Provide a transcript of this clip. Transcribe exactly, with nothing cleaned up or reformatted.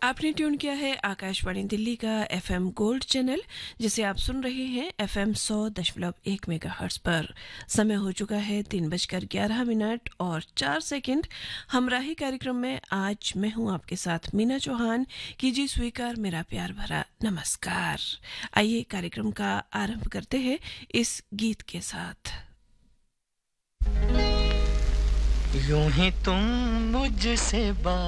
आपने ट्यून किया है आकाशवाणी दिल्ली का एफएम गोल्ड चैनल, जिसे आप सुन रहे हैं एफएम सौ दशमलव एक मेगाहर्ट्ज पर। समय हो चुका है तीन बजकर ग्यारह मिनट और चार सेकंड। हमराही कार्यक्रम में आज मैं हूं आपके साथ मीना चौहान। कीजिए स्वीकार मेरा प्यार भरा नमस्कार। आइए कार्यक्रम का आरंभ करते हैं इस गीत के साथ। यूं ही तुम मुझसे बात